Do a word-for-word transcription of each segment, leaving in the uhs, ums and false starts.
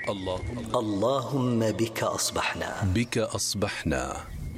اللهم اللهم بك أصبحنا بك أصبحنا.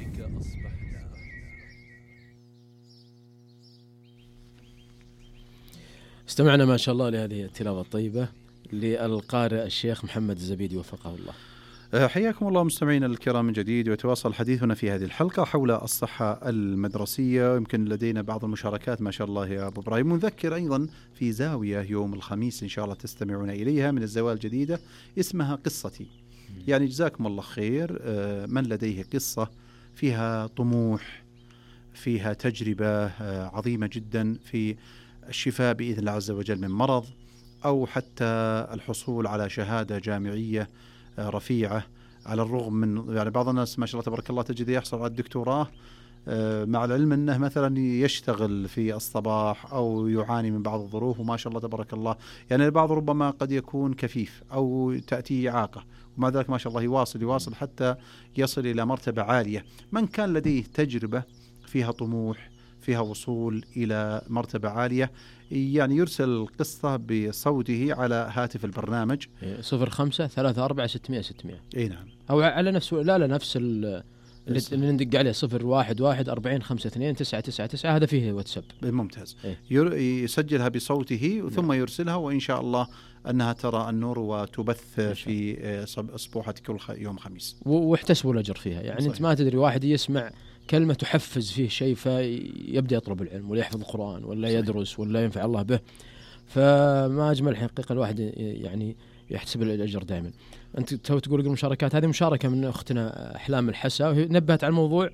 استمعنا ما شاء الله لهذه التلاوة الطيبة للقارئ الشيخ محمد الزبيدي وفقه الله. حياكم الله مستمعينا الكرام من جديد، ويتواصل حديثنا في هذه الحلقة حول الصحة المدرسية. يمكن لدينا بعض المشاركات ما شاء الله يا أبو إبراهيم. ونذكر أيضا في زاوية يوم الخميس إن شاء الله تستمعون إليها من الزوايا الجديدة اسمها قصتي. يعني جزاكم الله خير، من لديه قصة فيها طموح، فيها تجربة عظيمة جدا في الشفاء بإذن الله عز وجل من مرض، أو حتى الحصول على شهادة جامعية رفيعة، على الرغم من يعني بعض الناس ما شاء الله تبارك الله تجد يحصل على الدكتوراه مع العلم أنه مثلا يشتغل في الصباح أو يعاني من بعض الظروف، وما شاء الله تبارك الله يعني البعض ربما قد يكون كفيف أو تأتي إعاقة، ومع ذلك ما شاء الله يواصل يواصل حتى يصل إلى مرتبة عالية. من كان لديه تجربة فيها طموح، فيها وصول إلى مرتبة عالية، يعني يرسل القصة بصوته على هاتف البرنامج صفر خمسة ثلاثة أربعة ستمائة ستمائة. أي نعم. أو على نفس لا لا نفس اللي ندق عليه صفر واحد واحد أربعين خمسة اثنين تسعة تسعة تسعة، هذا فيه واتساب. ممتاز. إيه؟ يسجلها بصوته ثم يرسلها، وإن شاء الله أنها ترى النور وتبث في أسبوعة كل يوم خميس، واحتسبوا الأجر فيها. يعني صحيح. أنت ما تدري واحد يسمع كلمة تحفز فيه شيء فيبدأ يطلب العلم ولا يحفظ القرآن ولا صحيح. يدرس ولا ينفع الله به. فما أجمل حقيقة الواحد يعني يحتسب الأجر دائما. أنت تقول المشاركات هذه مشاركة من أختنا أحلام الحسا، وهي نبهت على الموضوع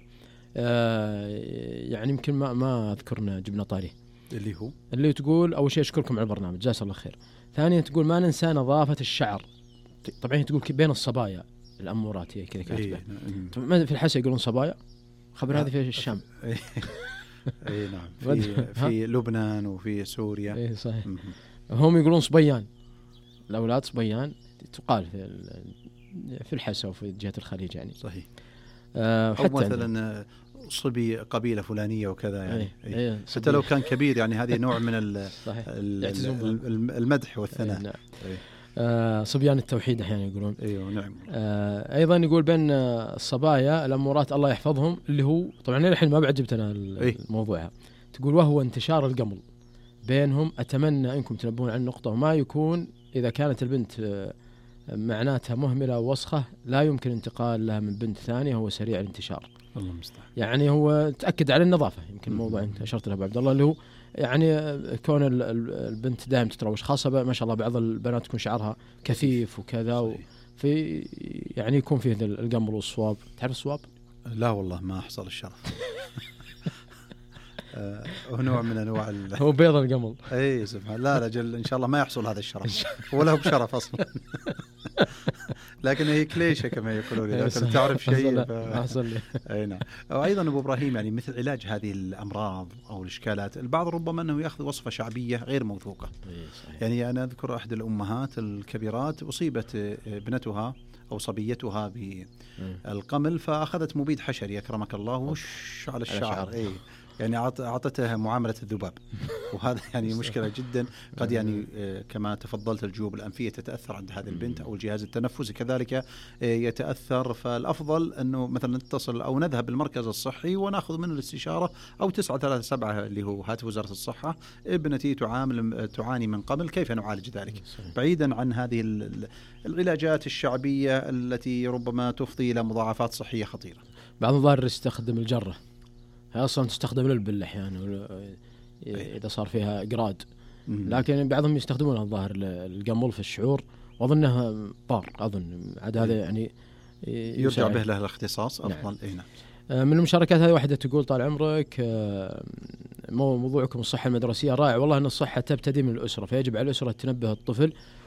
يعني يمكن ما ما أذكرنا جبنا طاريه اللي هو اللي تقول أول شيء أشكركم على البرنامج جزاك الله خير. ثانيا تقول ما ننسى نظافة الشعر. طبعا تقول بين الصبايا الأمورات هي كذا كاتبة. ما في الحسا يقولون صبايا، خبر هذه في الشام. اي نعم. في في لبنان وفي سوريا. اي صحيح. هم يقولون صبيان، الاولاد صبيان تقال في في الحسا وفي جهه الخليج يعني. صحيح. آه او مثلا صبي قبيله فلانيه وكذا يعني. أي. أي. حتى لو كان كبير يعني هذه نوع من المدح والثناء. نعم. آه صبيان التوحيد أحيانا يقولون. أيوة نعم. آه أيضا يقول بين الصبايا الأمورات الله يحفظهم، اللي هو طبعا الحين ما بعد جبتنا الموضوع. تقول وهو انتشار القمل بينهم. أتمنى أنكم تنبهون عن النقطة، وما يكون إذا كانت البنت معناتها مهملة ووسخة لا يمكن انتقال لها من بنت ثانية، هو سريع الانتشار. الله المستعان. يعني هو تأكد على النظافة، يمكن الموضوع أنت أشرت له أبو عبد الله، اللي هو يعني كون البنت دائما تتروش، خاصة ما شاء الله بعض البنات تكون شعرها كثيف وكذا، وفي يعني يكون فيه القمل والصواب. تعرف الصواب؟ لا والله ما حصل الشرف. هو نوع من انواع هو بيض القمل. اي سبحان الله. لا رجل ان شاء الله ما يحصل هذا الشرف ولا هو بشرف اصلا. لكن هي كليشه كما يقولون، اذا كنت تعرف شيء حصل لي. اي نعم. وايضا ابو ابراهيم يعني مثل علاج هذه الامراض او الاشكالات، البعض ربما انه ياخذ وصفه شعبيه غير موثوقه. يعني انا اذكر احد الامهات الكبيرات اصيبت ابنتها او صبيتها بالقمل، فاخذت مبيد حشري اكرمك الله وش على الشعر. اي يعني أعطتها معاملة الذباب، وهذا يعني مشكلة جدا. قد يعني كما تفضلت الجيوب الأنفية تتأثر عند هذه البنت، أو الجهاز التنفسي كذلك يتأثر. فالأفضل أنه مثلا نتصل أو نذهب بالمركز الصحي ونأخذ منه الاستشارة، أو تسعة ثلاثة سبعة اللي هو هاتف وزارة الصحة، ابنتي تعامل تعاني من قمل، كيف نعالج ذلك بعيدا عن هذه العلاجات الشعبية التي ربما تفضي إلى مضاعفات صحية خطيرة. بعض الظاهر يستخدم الجرة، هي أصلا تستخدم للبل أحيانا إذا صار فيها إقراد، لكن بعضهم يستخدمون الظاهر القمل في الشعور، وأظنها ضار. أظن عاد هذا يعني يرجع به له الاختصاص أفضل. نعم. إيه من المشاركات هذه واحدة تقول طال عمرك موضوعكم الصحة المدرسية رائع، والله أن الصحة تبتدي من الأسرة، فيجب على الأسرة تنبه الطفل